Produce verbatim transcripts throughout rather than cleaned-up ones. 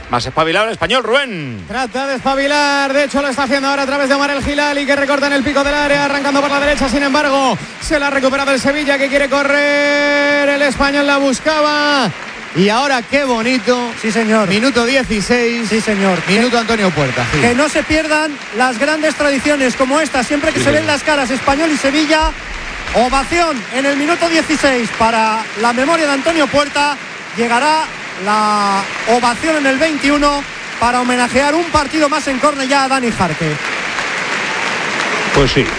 Más espabilado el Español, Rubén. Trata de espabilar, de hecho lo está haciendo ahora a través de Omar El Hilali, que recorta en el pico del área, arrancando por la derecha, sin embargo, se la ha recuperado el Sevilla, que quiere correr, el Español la buscaba. Y ahora qué bonito. Sí, señor. Minuto dieciséis. Sí, señor. Minuto Antonio Puerta. Sí. Que no se pierdan las grandes tradiciones como esta, siempre que sí, se ven las caras Español y Sevilla. Ovación en el minuto dieciséis para la memoria de Antonio Puerta. Llegará la ovación en el veintiuno para homenajear un partido más en Cornellá a Dani Jarque. Pues sí.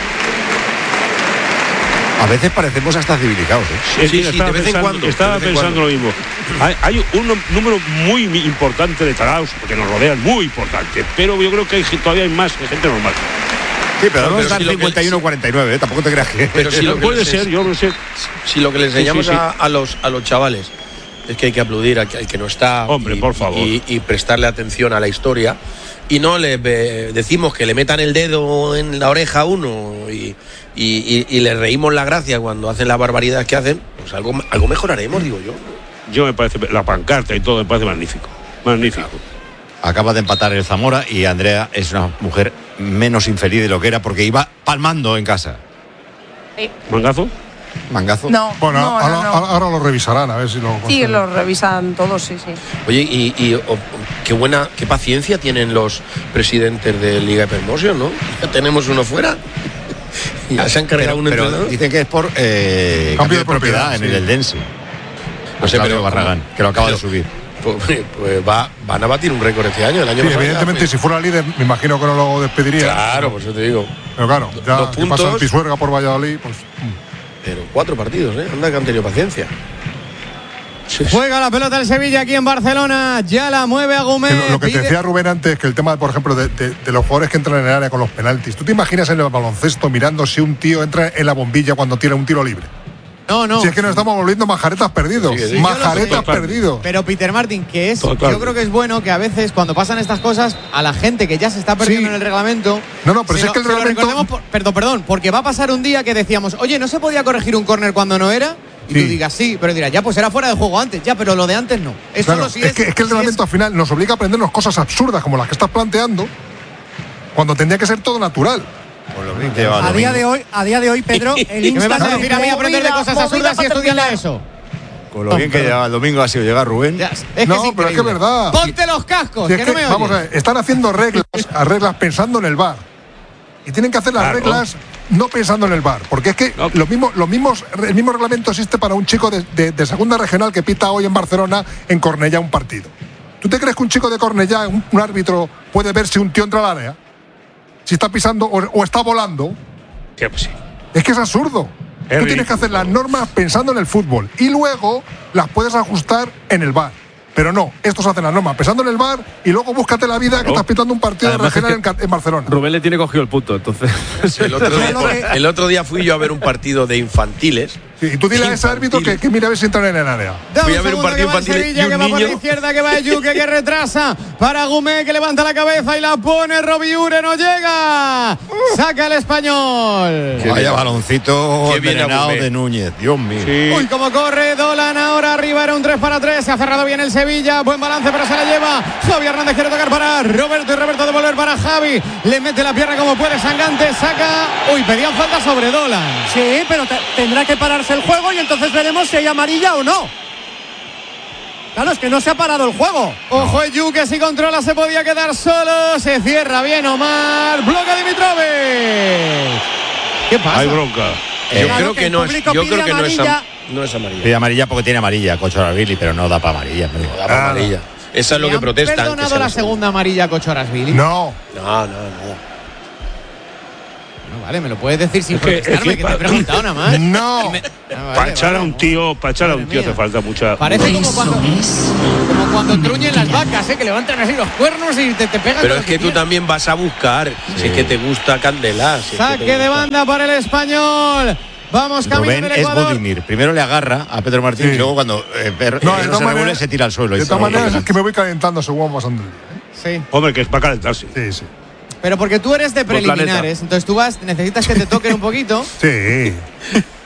A veces parecemos hasta civilizados, ¿eh? Sí, sí, sí, de vez en cuando. Estaba pensando lo mismo. Hay, hay un número muy importante de tarados que nos rodean, muy importante. Pero yo creo que hay, todavía hay más gente normal. Sí, pero vamos a estar si cincuenta y uno cuarenta y nueve, ¿eh? Tampoco te creas que... Pero si no lo puede les, ser, yo no sé. Si lo que le enseñamos sí, sí, sí. A, a, los, a los chavales es que hay que aplaudir al que, al que no está. Hombre, y, por favor. Y, y prestarle atención a la historia. Y no le eh, decimos que le metan el dedo en la oreja a uno y, y, y, y le reímos la gracia cuando hacen las barbaridades que hacen, pues algo, algo mejoraremos, digo yo. Yo me parece, la pancarta y todo me parece magnífico. Magnífico. Acaba de empatar el Zamora y Andrea es una mujer menos infeliz de lo que era porque iba palmando en casa. Sí. ¿Mangazo? ¿Mangazo? No, Bueno, no, ahora, no, no. ahora lo revisarán, a ver si lo... Sí, lo revisan todos, sí, sí. Oye, y, y oh, qué buena, qué paciencia tienen los presidentes de Liga Hypermotion, ¿no? Ya tenemos uno fuera. Ya se han cargado un pero entrenador. dicen que es por eh, cambio de propiedad, en sí. el Eldense. No sé, pero Barragán, que lo acaba pero, de subir. Pues, pues va, van a batir un récord este año, el año Sí, pasado. evidentemente, ya, si fuera líder, me imagino que no lo despediría. Claro, por eso te digo. Pero claro, ya Dos que pasa puntos. el Pisuerga por Valladolid, pues... Pero cuatro partidos, ¿eh? Anda que han tenido paciencia. Juega la pelota el Sevilla aquí en Barcelona, ya la mueve a Gómez. Lo, lo que te decía Rubén antes, que el tema, por ejemplo, de, de, de los jugadores que entran en el área con los penaltis. ¿Tú te imaginas en el baloncesto mirando si un tío entra en la bombilla cuando tira un tiro libre? No, no. Si es que nos estamos volviendo majaretas perdidos. Sí, sí. Majaretas perdidos. Pero Peter Martin, que es, Total. yo creo que es bueno que a veces cuando pasan estas cosas a la gente que ya se está perdiendo Sí. en el reglamento. No, no, pero se si es lo- que el se lo reglamento- recordemos por- perdón, perdón, porque va a pasar un día que decíamos, oye, ¿no se podía corregir un córner cuando no era? Y Sí. tú digas sí, pero dirás, ya, pues era fuera de juego antes, ya, pero lo de antes no. Es Claro, solo si es, que, es que el si reglamento al final nos obliga a aprendernos cosas absurdas como las que estás planteando, cuando tendría que ser todo natural. Por lo bien que lleva A día domingo. de hoy, a día de hoy, Pedro, el ¿Qué me vas a Instagram decir a mí aprender de cosas movida absurdas y para estudiar la terminar. ESO? Con lo bien que lleva el domingo ha sido llegar Rubén. Ya, es que No, es pero es que increíble. es verdad. Ponte los cascos, Si que, es no que, me vamos a oyes. ver, están haciendo reglas, a reglas pensando en el V A R. Y tienen que hacer las Claro. reglas no pensando en el V A R. Porque es que No. lo mismo, lo mismos, el mismo reglamento existe para un chico de, de- de segunda regional que pita hoy en Barcelona, en Cornellá, un partido. ¿Tú te crees que un chico de Cornellá, un, un árbitro, puede ver si un tío entra al área? Si está pisando o, o está volando. Sí, pues sí. Es que es absurdo. Es Tú tienes que ridículo. hacer las normas pensando en el fútbol y luego las puedes ajustar en el V A R. Pero no, estos hacen las normas pensando en el V A R y luego búscate la vida que estás pitando un partido Además regional es en, que Ca- en Barcelona. Rubén le tiene cogido el punto, entonces. El otro, día, Lo que- el otro día fui yo a ver un partido de infantiles. Sí, y tú dile a ese árbitro que, que mira a ver si entran en el área. Dame Fui a ver un segundo, partido que va el infantil Sevilla, y un que va por la niño- izquierda, que va Yuque, que retrasa para Gumé, que levanta la cabeza y la pone. Robiure no llega. Saca el español. Qué Vaya bien. baloncito Qué bien envenenado Agumé. de Núñez. Dios mío. Sí. Uy, cómo corre Dolan ahora arriba, era un tres para tres. Se ha cerrado bien el Sevilla. Buen balance, pero se la lleva. Javi Hernández quiere tocar para Roberto y Roberto devolver para Javi. Le mete la pierna como puede. Sangante saca. Uy, pedían falta sobre Dolan. Sí, pero te- tendrá que pararse el juego y entonces veremos si hay amarilla o no. Claro, es que no se ha parado el juego. Ojo, Eyu, que si controla se podía quedar solo. Se cierra bien Omar. Bloque Dimitrovic. ¿Qué pasa? Hay bronca. Yo Claro creo que que, el no es, público yo pide creo que no es, am- amarilla. no es amarilla. Pide amarilla porque tiene amarilla, Cochorabili, pero no da para amarilla. hombre. Da para amarilla. Esa es lo ¿Le que han protestan. que perdonado sea la la segunda amarilla a Cochorasvili? No, No, no, no. No, vale, me lo puedes decir sin Es que- protestarme, es que, que te he pa- preguntado nada más. no. Y me- Ah, vale, Para echar vale, a un no. tío, para echar a un Madre tío mía. hace falta mucha. Parece como Eso cuando, es. como cuando truñen las vacas, ¿eh? Que levantan así los cuernos y te, te pegan. Pero con es que lo tú también vas a buscar. Si es que te gusta Candela. Si es que te Saque de gusta. banda para el Español. Vamos camino Rubén del es Ecuador. Budimir. Primero le agarra a Pedro Martín Sí. y luego cuando eh, per- No, eh, de no todas se regule maneras- se tira al suelo. y De se todas lo- maneras es que me voy calentando según va pasando el día. ¿eh? Sí. Hombre, que es para calentarse. Sí, sí. Pero porque tú eres de Por planeta. preliminares, entonces tú vas, necesitas que te toquen un poquito. Sí.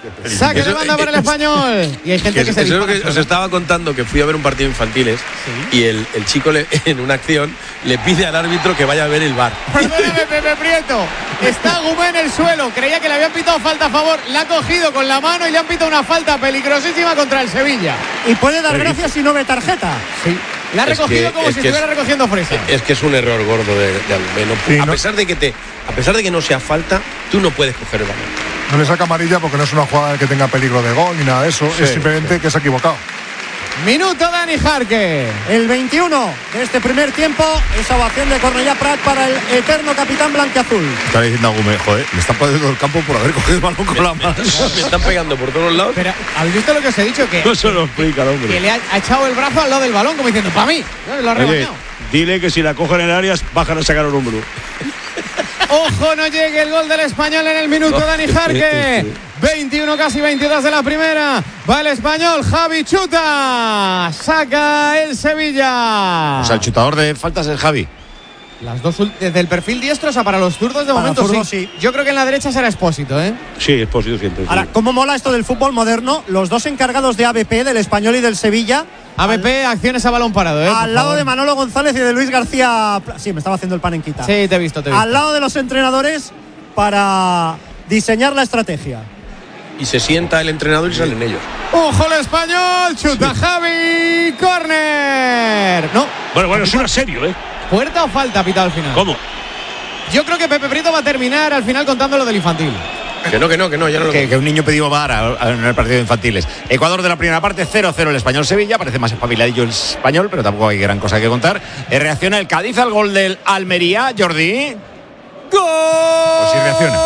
Saque de banda para el Español. Y hay gente que, que se Eso es lo que dispara. os estaba contando, que fui a ver un partido infantiles sí. y el, el chico le, en una acción le pide al árbitro que vaya a ver el bar. Perdóname, Pepe Prieto. Está Gumé en el suelo. Creía que le habían pitado falta a favor. La ha cogido con la mano y le han pitado una falta peligrosísima contra el Sevilla. Y puede dar gracias si no ve tarjeta. Sí. La ha recogido que, como si estuviera es, recogiendo fresa. Es que es un error gordo de, de Agumé. No, sí, a, no. pesar de que te, a pesar de que no sea falta, tú no puedes coger el balón. No le saca amarilla porque no es una jugada que tenga peligro de gol ni nada de eso. Sí, es simplemente sí. que se ha equivocado. Minuto Dani Jarque. El veintiuno de este primer tiempo. Esa ovación de Cornellà Prat para el eterno capitán blanquiazul. Está diciendo Agumé, joder, me están poniendo el campo por haber cogido el balón con la mano. Me están pegando por todos lados. Pero ¿habéis visto lo que os he dicho? Que, no se lo explica el hombre. Que le ha, ha echado el brazo al lado del balón como diciendo, para mí. Lo ha Oye, dile que si la cogen en áreas, bajan a sacar un hombro. Ojo, no llegue el gol del Español en el minuto, no, Dani Jarque. veintiuno, casi veintidós de la primera. Va el Español, Javi chuta. Saca el Sevilla. O sea, el chutador de faltas es Javi. Las dos desde el perfil diestro, o sea, para los zurdos de para momento zurdos, sí. sí. Yo creo que en la derecha será Expósito, ¿eh? Sí, Expósito siempre. Ahora, sí. ¿cómo mola esto del fútbol moderno? Los dos encargados de A B P, del Español y del Sevilla. A B P, al, acciones a balón parado, ¿eh? Al lado de Manolo González y de Luis García. Sí, me estaba haciendo el panenquita. Sí, te he visto, te he visto. Al lado de los entrenadores para diseñar la estrategia. Y se sienta el entrenador y salen ellos. ¡Ojo el Español! ¡Chuta sí. Javi! ¡Córner! No. Bueno, bueno, es una serio, ¿eh? ¿Puerta o falta ha pitado al final? ¿Cómo? Yo creo que Pepe Prieto va a terminar al final contando lo del infantil. Que no, que no, que no, ya no lo que, que un niño pidió V A R en el partido de infantiles. Ecuador de la primera parte, cero cero el Español-Sevilla. Parece más espabiladillo el Español, pero tampoco hay gran cosa que contar. Eh, reacciona el Cádiz al gol del Almería, Jordi. ¡Gol! Pues sí reacciona.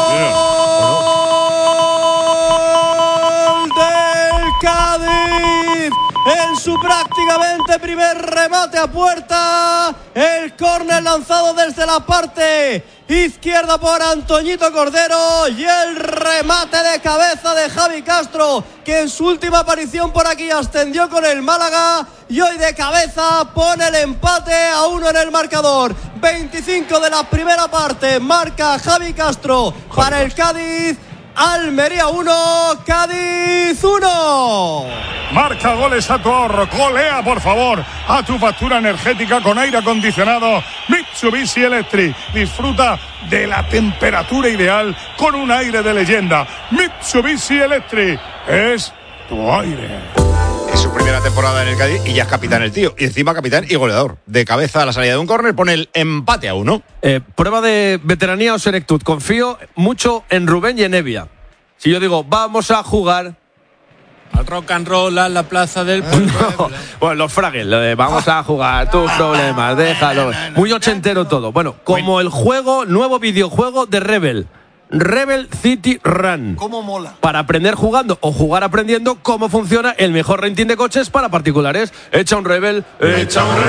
¡Gol del Cádiz! En su prácticamente primer remate a puerta, el córner lanzado desde la parte izquierda por Antoñito Cordero y el remate de cabeza de Javi Castro, que en su última aparición por aquí ascendió con el Málaga y hoy de cabeza pone el empate a uno en el marcador. veinticinco de la primera parte, marca Javi Castro para el Cádiz. Almería uno, Cádiz uno. Marca goles a tu ahorro, golea por favor a tu factura energética con aire acondicionado Mitsubishi Electric. Disfruta de la temperatura ideal con un aire de leyenda. Mitsubishi Electric es tu aire. Es su primera temporada en el Cádiz y ya es capitán el tío. Y encima capitán y goleador. De cabeza a la salida de un córner pone el empate a uno. Eh, prueba de veteranía o senectud. Confío mucho en Rubén y en Evia. Si yo digo, vamos a jugar... Al rock and roll, a la plaza del... No. Bueno, los Fraggles, lo de vamos a jugar, tus problemas, déjalo. Muy ochentero todo. Bueno, como el juego, nuevo videojuego de Rebel. Rebel City Run. ¿Cómo mola? Para aprender jugando o jugar aprendiendo cómo funciona el mejor renting de coches para particulares. Echa un Rebel, echa un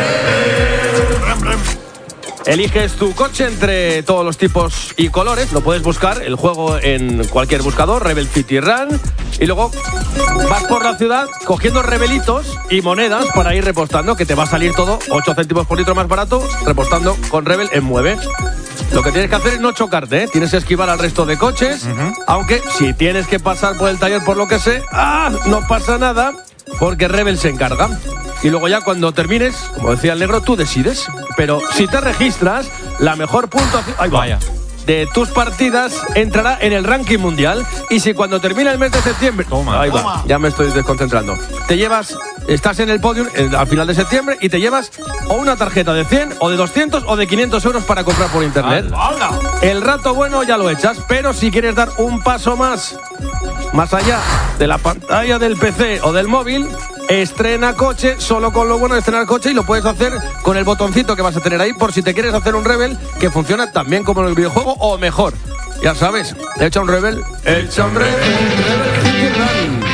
Rebel. Eliges tu coche entre todos los tipos y colores. Lo puedes buscar, el juego en cualquier buscador, Rebel City Run. Y luego vas por la ciudad cogiendo rebelitos y monedas para ir repostando, que te va a salir todo ocho céntimos por litro más barato, repostando con Rebel en Mueve. Lo que tienes que hacer es no chocarte, ¿eh? Tienes que esquivar al resto de coches, uh-huh. Aunque si tienes que pasar por el taller por lo que sé, ¡ah! No pasa nada, porque Rebel se encarga. Y luego ya cuando termines, como decía el negro, tú decides. Pero si te registras, la mejor puntuación... ¡Ay, vaya! De tus partidas entrará en el ranking mundial. Y si cuando termina el mes de septiembre... Toma, ahí toma. va, ya me estoy desconcentrando. Te llevas... Estás en el podium al final de septiembre y te llevas o una tarjeta de cien o de doscientos o de quinientos euros para comprar por internet. ¡Hala! El rato bueno ya lo echas, pero si quieres dar un paso más, más allá de la pantalla del P C o del móvil, estrena coche, solo con lo bueno de estrenar coche, y lo puedes hacer con el botoncito que vas a tener ahí por si te quieres hacer un Rebel que funciona tan bien como en el videojuego o mejor. Ya sabes, echa un Rebel, echa un Rebel, Rebel City Run.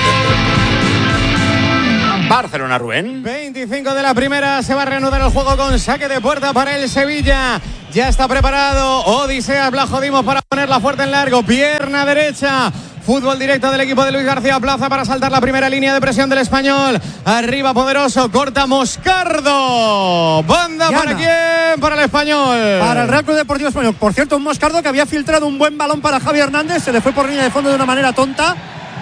Barcelona, Rubén. veinticinco de la primera, se va a reanudar el juego con saque de puerta para el Sevilla. Ya está preparado Odisea Blajodimos para ponerla fuerte en largo. Pierna derecha. Fútbol directo del equipo de Luis García Plaza para saltar la primera línea de presión del Español. Arriba Poderoso, corta Moscardo. Banda Diana. para quién, para el Español. Para el Real Club Deportivo Español. Por cierto, un Moscardo que había filtrado un buen balón para Javi Hernández. Se le fue por línea de fondo de una manera tonta.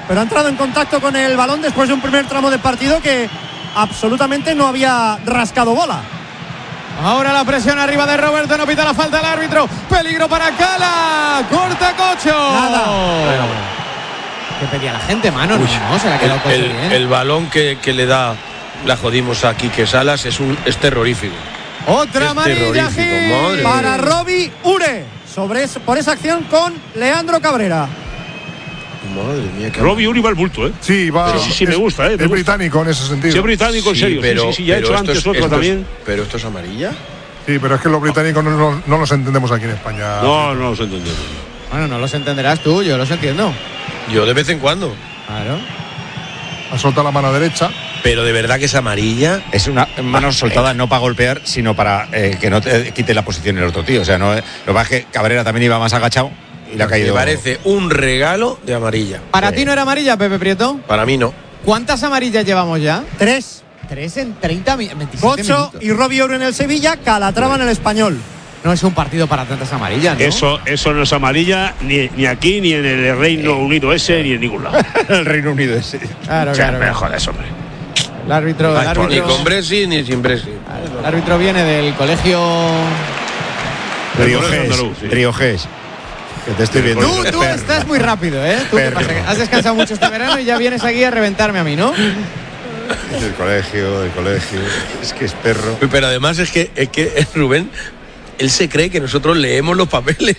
pero ha entrado en contacto con el balón después de un primer tramo de partido que absolutamente no había rascado bola. Ahora la presión arriba de Roberto, no pita la falta el árbitro. Peligro para Cala. Corta Cocho. Nada. Que pedía la gente mano, Uy, no, se la ha quedado el, el, el, el balón que, que le da, la jodimos a Quique Salas, es, un, es terrorífico. Otra es amarilla Gil para Robbie Ure sobre es, por esa acción con Leandro Cabrera. Madre mía, qué Robbie Uri va al bulto, ¿eh? Sí, va. Sí, sí, sí, es, me gusta, ¿eh? Me es gusta. británico en ese sentido. Sí, es británico, en sí, serio. Pero, sí, sí, sí, ya he hecho antes es, otro también. Es, pero esto es amarilla. Sí, pero es que los británicos no, no, no los entendemos aquí en España. No, no los entendemos. Bueno, no los entenderás tú, yo los entiendo. Yo de vez en cuando. Claro. Ha soltado la mano derecha. Pero de verdad que es amarilla. Es una mano soltada no para golpear, sino para eh, que no te quite la posición el otro tío. O sea, no, lo que pasa es que Cabrera también iba más agachado y le ha caído. Me parece un regalo de amarilla. ¿Para sí. ti no era amarilla, Pepe Prieto? Para mí no. ¿Cuántas amarillas llevamos ya? Tres. Tres en treinta, veintisiete Cocho minutos. y Robbie Ure en el Sevilla, Calatrava en el Español. No es un partido para tantas amarillas, ¿no? Eso, eso no es amarilla ni, ni aquí, ni en el Reino Unido ese, ni en ningún lado. El Reino Unido ese. Claro, O sea, claro. me claro. jodas, hombre. El árbitro, el Ay, árbitro, ni con Bresi ni sin Bresi. el árbitro viene del colegio. Riojés. andaluz, sí. Riojés. Que te estoy viendo. Tú, tú estás muy rápido, ¿eh? ¿Tú qué pasa? ¿Has descansado mucho este verano y ya vienes aquí a reventarme a mí, no? Del colegio, del colegio. Es que es perro. Pero además es que, es que Rubén, él se cree que nosotros leemos los papeles.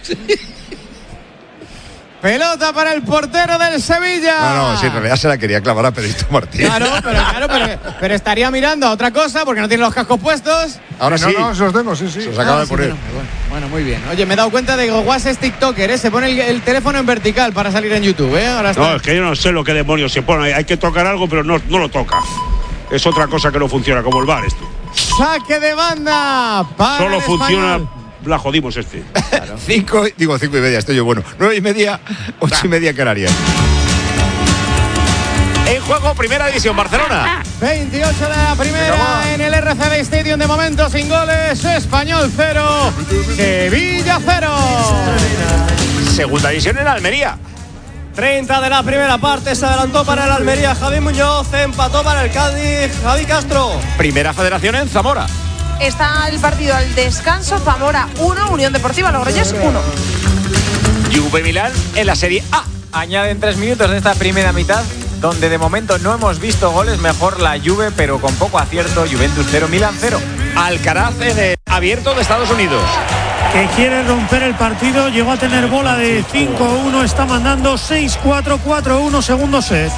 Pelota para el portero del Sevilla. No, no, si en realidad se la quería clavar a Pedrito Martín. Claro, pero, claro pero, pero estaría mirando a otra cosa porque no tiene los cascos puestos. Ahora no, sí. No, se los tengo, sí, sí. Se los acaba Ah, de sí, poner. bueno, bueno, bueno, muy bien. Oye, me he dado cuenta de que Guas es TikToker, ¿eh? Se pone el, el teléfono en vertical para salir en YouTube, ¿eh? Ahora está. No, es que yo no sé lo que demonios se pone. Hay que tocar algo, pero no, no lo toca. Es otra cosa que no funciona, como el bar esto. Saque de banda para Solo el funciona, Español. la jodimos este. Claro. Cinco, digo cinco y media, estoy yo bueno. Nueve y media, ocho y media Canarias. En juego, primera división, Barcelona. veintiocho de la primera en el R C D Stadium, de momento sin goles. Español cero, Sevilla cero. Segunda división en Almería. treinta de la primera parte, se adelantó para el Almería Javi Muñoz, empató para el Cádiz Javi Castro. Primera federación en Zamora. Está el partido al descanso. Zamora uno, Unión Deportiva Logroñés uno. Juve Milán en la Serie A. Añaden tres minutos de esta primera mitad, donde de momento no hemos visto goles. Mejor la Juve, pero con poco acierto. Juventus cero, Milán cero. Alcaraz en el Abierto de Estados Unidos. Que quiere romper el partido, llegó a tener bola de cinco uno, está mandando seis cuatro, cuatro uno, segundo set.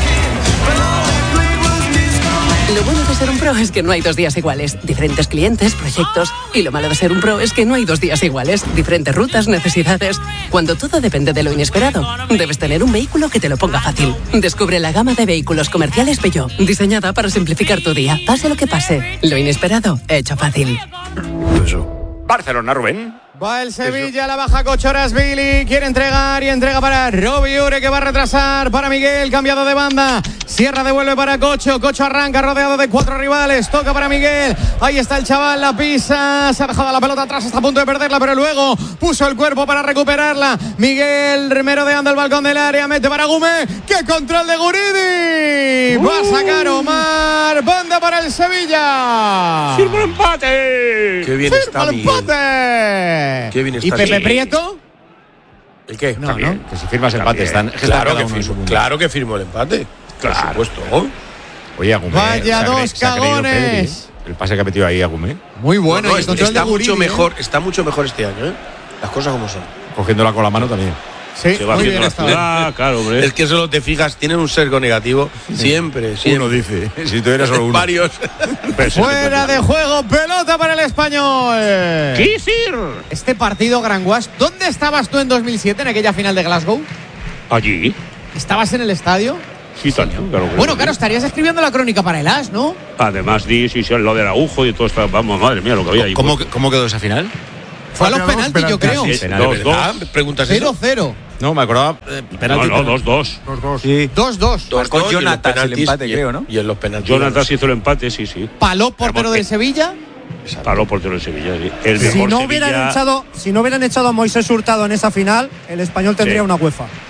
Lo bueno de ser un pro es que no hay dos días iguales. Diferentes clientes, proyectos. Y lo malo de ser un pro es que no hay dos días iguales. Diferentes rutas, necesidades. Cuando todo depende de lo inesperado, debes tener un vehículo que te lo ponga fácil. Descubre la gama de vehículos comerciales Peugeot, diseñada para simplificar tu día. Pase lo que pase, lo inesperado, hecho fácil. Barcelona, Rubén. Va el Sevilla, la baja Cochoras Billy, quiere entregar y entrega para Robbie Ure, que va a retrasar para Miguel, cambiado de banda. Sierra devuelve para Cocho, Cocho arranca rodeado de cuatro rivales, toca para Miguel. Ahí está el chaval, la pisa, se ha dejado la pelota atrás, está a punto de perderla, pero luego puso el cuerpo para recuperarla. Miguel merodeando el balcón del área, mete para Gume. ¡Qué control de Guridi! Uh. Va a sacar Omar, banda para el Sevilla. ¡Firma el empate! ¡Qué bien está el Miguel! empate! Qué bien está. ¿Y Pepe Miguel. Prieto? ¿El qué? No, Bien, ¿no? que si firmas Está empate, bien. están, Claro, están que cada uno en su firmo, mundo. claro que firmó el empate. Claro. Por supuesto. Oye, Agumé. Vaya se ha cre- dos se ha creído cagones. Pedri, ¿eh? El pase que ha metido ahí Agumé. Muy bueno, No, no, y el control está de Guridi, mucho ¿eh? mejor, está mucho mejor este año, ¿eh? Las cosas como son. Cogiéndola con la mano también. Sí, Se va muy haciendo bien la estaba. ciudad, claro, hombre. Es que solo te fijas, tienen un sesgo negativo. Siempre, siempre. Uno dice. Si tú eras solo uno. Varios. Fuera de juego, pelota para el Español. ¿Qué decir? Este partido, Granguas, ¿dónde estabas tú en dos mil siete, en aquella final de Glasgow? Allí. ¿Estabas en el estadio? Sí, tanto. Claro, Bueno, claro, estarías escribiendo la crónica para el As, ¿no? Además, di, sí, sí, lo del agujo y todo esto. Vamos, madre mía, lo que había ahí. ¿Cómo, ¿Cómo quedó esa final? Fue a los penaltis, yo creo. Sí, Penal, dos, ¿verdad? dos. ¿Preguntas cero eso? cero. No, me acordaba. Eh, No, penalti, no, penalti. dos, dos. Los dos. Sí. dos dos. Dos, Marcó dos, y en los Jonatas el penaltis, empate, y- creo, ¿no? Y en los penaltis. Jonathan hizo el empate, sí, sí. Paló portero del Sevilla. Paró portero en Sevilla. Sí. El Si mejor no, Sevilla. hubieran echado, si no hubieran echado a Moisés Hurtado en esa final, el Español tendría Sí. una UEFA.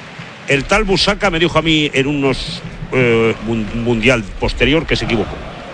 el tal Busaca me dijo a mí en unos eh, un mundial posterior que se equivocó.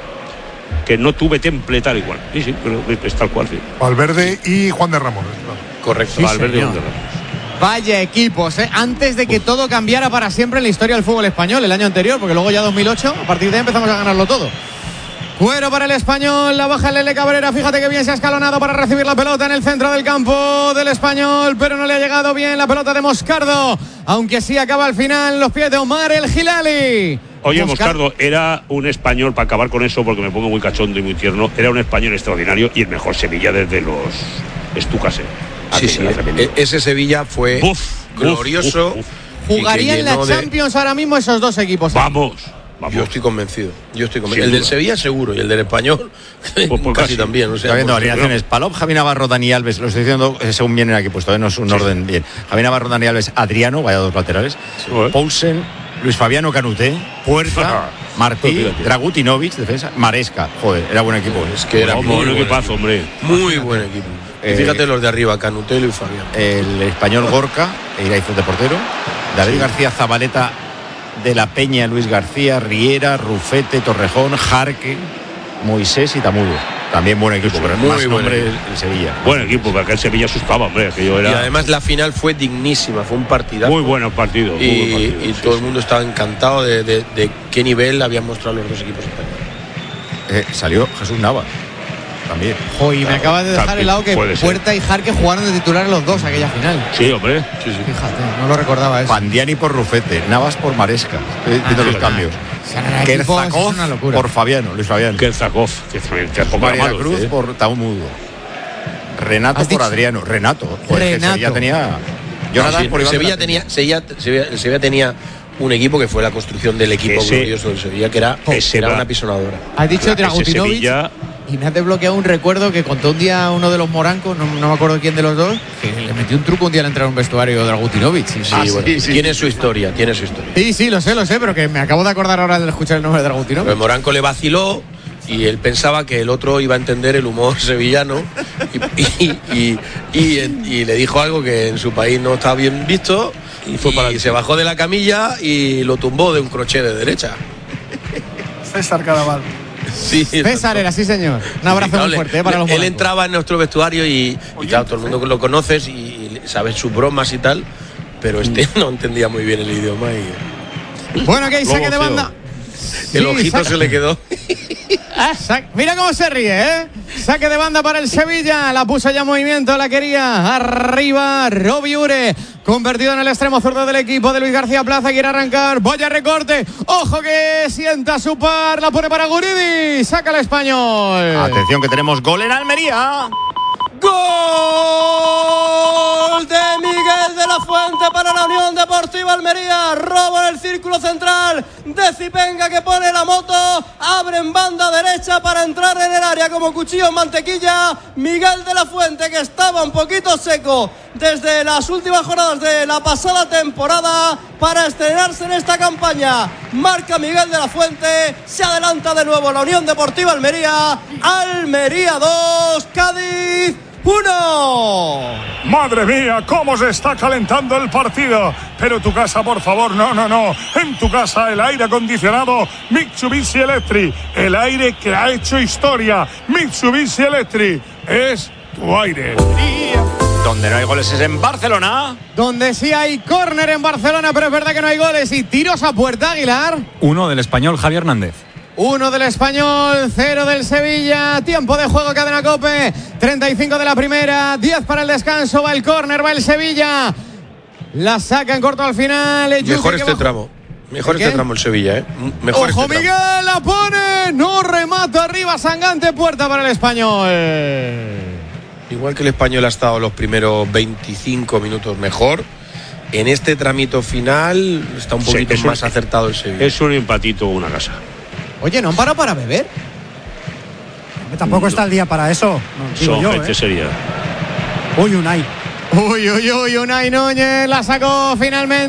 Que no tuve temple tal igual. Sí, sí, pero es tal cual. Sí. Valverde y Juan de Ramos. Claro. Correcto. Sí, Valverde y señor. Juan de Ramos. Vaya equipos, ¿eh? Antes de que todo cambiara para siempre en la historia del fútbol español, el año anterior, porque luego ya dos mil ocho, a partir de ahí empezamos a ganarlo todo. Cuero para el Español, la baja el Lele Cabrera, fíjate que bien se ha escalonado para recibir la pelota en el centro del campo del Español, pero no le ha llegado bien la pelota de Moscardo, aunque sí acaba al final los pies de Omar el Hilali. Oye, Moscar- Moscardo, era un español, para acabar con eso, porque me pongo muy cachondo y muy tierno, era un español extraordinario y el mejor Sevilla desde los Estucas. ¿eh? Sí, sí, e- ese Sevilla fue Uf, glorioso. uf, uf. Jugaría en la llenó de- Champions ahora mismo esos dos equipos. Vamos. Vamos. Yo estoy convencido. Yo estoy convencido. Sin El del duda. Sevilla seguro y el del español Pues, pues casi, casi. también. O sea, Está viendo por- alineaciones. Palop, Javi Navarro, Dani Alves. Lo estoy diciendo eh, según vienen aquí puesto, ¿eh? No es un Sí. orden bien. Javi Navarro, Dani Alves, Adriano, vaya dos laterales. Joder. Poulsen, Luis Fabiano Canuté, Puerta, Martí, Fíjate. Dragutinovic, defensa, Maresca. Joder, era buen equipo. ¿eh? Es que era Vamos, muy un buen equipazo, hombre. Muy buen equipo. Y Eh, fíjate los de arriba, Canutelo y Fabián. El español Gorka, Iraizoz de portero, David Sí. García Zabaleta, de la Peña, Luis García, Riera, Rufete, Torrejón, Jarque, Moisés y Tamudo. También buen equipo, pero muy más buen nombre equipo. el Sevilla. Buen equipo, porque el Sevilla asustaba, hombre. Aquello Y era además la final fue dignísima, fue un partidazo. muy buen partido. Muy Y, buen partido, y sí, todo sí. el mundo estaba encantado de, de- de qué nivel habían mostrado los dos equipos españoles. Eh, salió Jesús Nava también. Jo, y me acabas de dejar También el lado que puede ser. Puerta y Jarque jugaron de titular los dos aquella final. Sí, hombre. Sí, sí. Fíjate, no lo recordaba eso. Pandiani por Rufete, Navas por Maresca. Estoy viendo los sí, cambios. O sea, eran equipos, Kerzakov es una locura. por Fabiano, Luis Fabiano. Kerzakov, que también que tampoco era María malo, Cruz ¿eh? por Taumudo. Renato ¿Has por dicho? Adriano. Renato. Joder, que Renato. Sevilla tenía. No, Jonathan sí, por el Iván de Sevilla la Peña. tenía, Sevilla, Sevilla- el Sevilla tenía un equipo que fue la construcción del equipo Ese- glorioso del Sevilla, que era, ese era va- una pisonadora. Has dicho Ese Dragutinovic Sevilla- y me has desbloqueado un recuerdo que contó un día uno de los morancos, no, no me acuerdo quién de los dos, que le metió un truco un día al entrar a un vestuario Dragutinovic. Sí, Sí, sí, bueno, sí, sí, tiene sí. su historia, tiene su historia. sí, sí, lo sé, lo sé, pero que me acabo de acordar ahora de escuchar el nombre de Pero Dragutinovic. el Moranco le vaciló y él pensaba que el otro iba a entender el humor sevillano y, y- y- y- y le dijo algo que en su país no estaba bien visto y, fue para se bajó de la camilla y lo tumbó de un crochet de derecha. César Cadaval. Sí, César era, sí señor. Un abrazo Claro, muy le- fuerte eh, para le- los Él morancos. entraba en nuestro vestuario y, y claro, todo el mundo lo conoces y, y sabes sus bromas y tal, pero este no entendía muy bien el idioma y Bueno, que hay saque de Luego, banda. el Sí, ojito saca- se le quedó. Sa- Mira cómo se ríe, ¿eh? Saque de banda para el Sevilla. La puso ya en movimiento, la quería. Arriba, Robi Ure. Convertido en el extremo zurdo del equipo de Luis García Plaza. Quiere arrancar. Vaya recorte. Ojo que sienta su par. La pone para Guridi. Saca el español. Atención que tenemos gol en Almería. Gol de Miguel de la Fuente para la Unión Deportiva Almería. Robo en el círculo central de Zipenga, que pone la moto. Abre en banda derecha para entrar en el área como cuchillo en mantequilla. Miguel de la Fuente, que estaba un poquito seco desde las últimas jornadas de la pasada temporada, para estrenarse en esta campaña. Marca Miguel de la Fuente. Se adelanta de nuevo la Unión Deportiva Almería. Almería dos, Cádiz uno. Madre mía, cómo se está calentando el partido. Pero tu casa, por favor, no, no, no. En tu casa el aire acondicionado Mitsubishi Electric. El aire que ha hecho historia. Mitsubishi Electric es tu aire. Donde no hay goles es en Barcelona. Donde sí hay córner en Barcelona, pero es verdad que no hay goles. Y tiros a puerta, Aguilar. Uno del español Javier Hernández. Uno del Español, cero del Sevilla. Tiempo de juego, Cadena COPE. treinta y cinco de la primera, diez para el descanso. Va el córner, va el Sevilla. La saca en corto al final. Ejuke, Mejor que este va- tramo. Mejor ¿El este qué? tramo el Sevilla, ¿eh? Mejor Ojo, este tramo. Miguel, la pone. No remata arriba, Sangante, puerta para el Español. Igual que el español ha estado los primeros veinticinco minutos mejor, en este tramito final está un Sí, poquito es un- más acertado el Sevilla. Es un empatito o una casa. Oye, ¿no han parado para beber? Tampoco está el día para eso, no, digo Son yo, gente ¿eh? seria. Uy, Unai. Uy, uy, uy, Unai Núñez la sacó finalmente.